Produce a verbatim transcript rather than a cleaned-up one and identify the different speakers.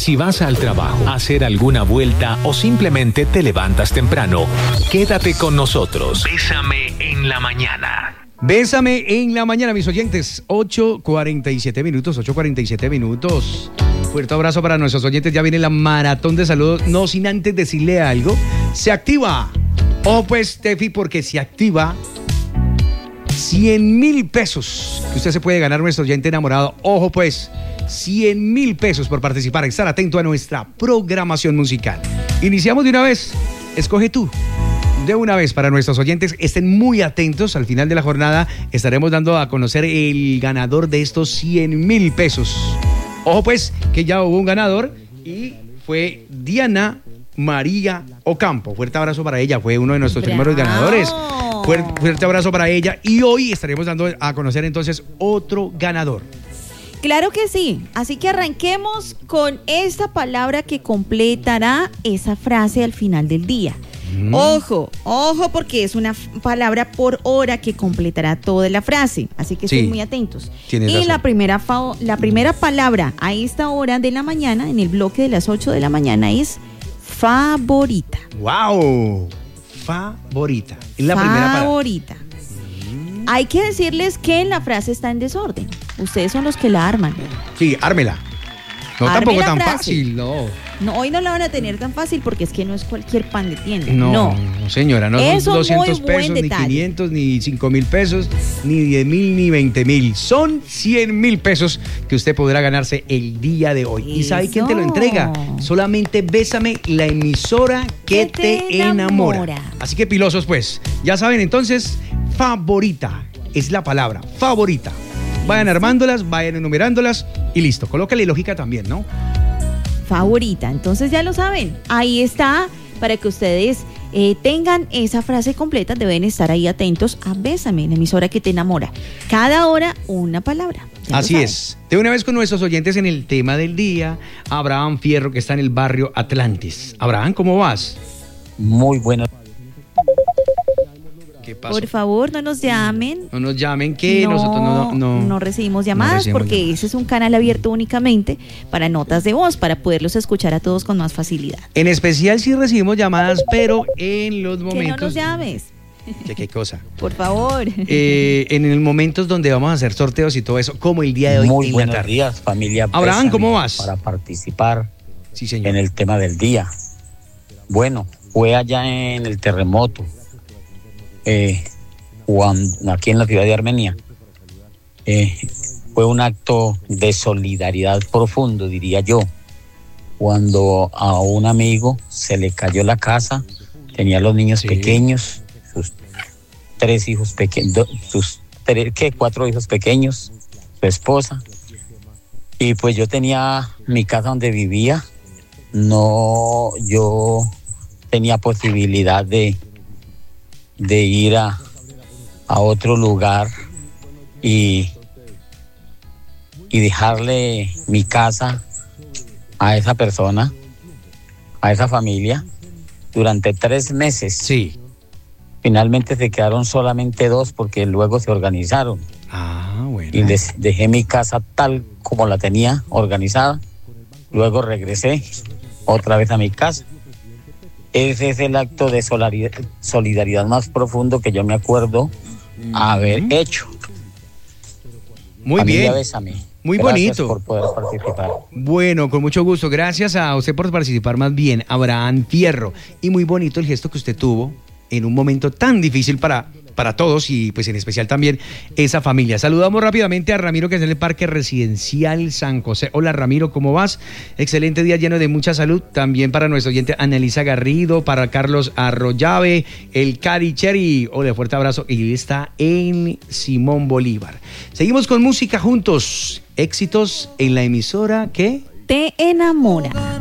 Speaker 1: Si vas al trabajo, a hacer alguna vuelta o simplemente te levantas temprano, quédate con nosotros. Bésame en la mañana.
Speaker 2: Bésame en la mañana, mis oyentes. ocho cuarenta y siete minutos, ocho cuarenta y siete minutos. Fuerte abrazo para nuestros oyentes. Ya viene la maratón de saludos. No sin antes decirle algo. Se activa. Oh, pues, Tefi, porque se activa cien mil pesos que usted se puede ganar, nuestro oyente enamorado. Ojo, pues, cien mil pesos por participar. Estar atento a nuestra programación musical. Iniciamos de una vez. Escoge tú. De una vez para nuestros oyentes, estén muy atentos. Al final de la jornada estaremos dando a conocer el ganador de estos cien mil pesos. Ojo pues, que ya hubo un ganador y fue Diana María Ocampo. Fuerte abrazo para ella, fue uno de nuestros
Speaker 3: ¡Bravo!
Speaker 2: primeros ganadores. Fuerte, fuerte abrazo para ella y hoy estaremos dando a conocer entonces otro ganador.
Speaker 3: Claro que sí, así que arranquemos con esta palabra que completará esa frase al final del día. Mm. Ojo, ojo, porque es una f- palabra por hora que completará toda la frase, así que sí, estén muy atentos.
Speaker 2: Tienes
Speaker 3: y
Speaker 2: razón.
Speaker 3: la primera, fa- la primera palabra a esta hora de la mañana, en el bloque de las ocho de la mañana, es favorita.
Speaker 2: ¡Wow! Favorita. Es la primera palabra.
Speaker 3: Favorita. Mm. Hay que decirles que la frase está en desorden. Ustedes son los que la arman.
Speaker 2: Sí, ármela. No,
Speaker 3: Arme
Speaker 2: tampoco
Speaker 3: la
Speaker 2: tan
Speaker 3: frase.
Speaker 2: fácil, no.
Speaker 3: No, hoy no la van a tener tan fácil porque es que no es cualquier pan de tienda.
Speaker 2: No,
Speaker 3: No.
Speaker 2: no señora, no
Speaker 3: Es
Speaker 2: son
Speaker 3: un
Speaker 2: doscientos
Speaker 3: muy buen
Speaker 2: pesos, ni
Speaker 3: detalle.
Speaker 2: quinientos, ni cinco mil pesos, ni diez mil, ni veinte mil. Son cien mil pesos que usted podrá ganarse el día de hoy. ¿Y sabe quién te lo entrega? Solamente Bésame, la emisora que,
Speaker 3: Que
Speaker 2: te,
Speaker 3: te
Speaker 2: enamora.
Speaker 3: enamora.
Speaker 2: Así que pilosos pues, ya saben entonces, favorita es la palabra, favorita. Vayan armándolas, vayan enumerándolas y listo. Colócale lógica también, ¿no?
Speaker 3: Favorita. Entonces ya lo saben. Ahí está. Para que ustedes eh, tengan esa frase completa, deben estar ahí atentos a Bésame, la emisora que te enamora. Cada hora una palabra. Ya
Speaker 2: Así
Speaker 3: lo saben.
Speaker 2: es. De una vez con nuestros oyentes en el tema del día, Abraham Fierro, que está en el barrio Atlantis. Abraham, ¿cómo vas?
Speaker 4: Muy bueno.
Speaker 2: ¿Qué pasó?
Speaker 3: Por favor, no nos llamen.
Speaker 2: No nos llamen, que
Speaker 3: no,
Speaker 2: nosotros no, no,
Speaker 3: no recibimos llamadas
Speaker 2: no recibimos
Speaker 3: porque
Speaker 2: llamadas.
Speaker 3: ese es un canal abierto únicamente para notas de voz, para poderlos escuchar a todos con más facilidad.
Speaker 2: En especial sí recibimos llamadas, pero en los momentos...
Speaker 3: Que no nos llames,
Speaker 2: ¿Qué, qué cosa?
Speaker 3: por favor.
Speaker 2: Eh, en el momentos donde vamos a hacer sorteos y todo eso, como el día de hoy
Speaker 4: Muy
Speaker 2: en la
Speaker 4: buenos
Speaker 2: tarde.
Speaker 4: días, familia.
Speaker 2: Abraham,
Speaker 4: Bésame,
Speaker 2: ¿cómo vas?
Speaker 4: Para participar
Speaker 2: Sí, señor.
Speaker 4: en el tema del día. Bueno, fue allá en el terremoto, eh, cuando- aquí en la ciudad de Armenia. Eh, fue un acto de solidaridad profundo, diría yo, cuando a un amigo se le cayó la casa, tenía los niños
Speaker 2: Sí.
Speaker 4: pequeños, sus tres hijos pequeños, sus tres, ¿qué? Cuatro hijos pequeños, su esposa. Y pues yo tenía mi casa donde vivía, no, yo tenía posibilidad de, de ir a, a otro lugar y, y dejarle mi casa a esa persona, a esa familia, durante tres meses.
Speaker 2: Sí.
Speaker 4: Finalmente se quedaron solamente dos porque luego se organizaron.
Speaker 2: Ah, bueno.
Speaker 4: Y les dejé mi casa tal como la tenía organizada. Luego regresé otra vez a mi casa. Ese es el acto de solidaridad, solidaridad más profundo que yo me acuerdo haber hecho.
Speaker 2: Muy
Speaker 4: Familia,
Speaker 2: bien.
Speaker 4: Bésame.
Speaker 2: Muy
Speaker 4: Gracias
Speaker 2: bonito.
Speaker 4: por poder participar.
Speaker 2: Bueno, con mucho gusto. Gracias a usted por participar más bien, Abraham Fierro. Y muy bonito el gesto que usted tuvo en un momento tan difícil para, para todos y pues en especial también esa familia. Saludamos rápidamente a Ramiro, que está en el Parque Residencial San José. Hola Ramiro, ¿cómo vas? Excelente día lleno de mucha salud. También para nuestro oyente Annalisa Garrido, para Carlos Arroyave, el Cari Cherry. Hola, fuerte abrazo. Y está en Simón Bolívar. Seguimos con música juntos. Éxitos en la emisora que
Speaker 3: Te enamora.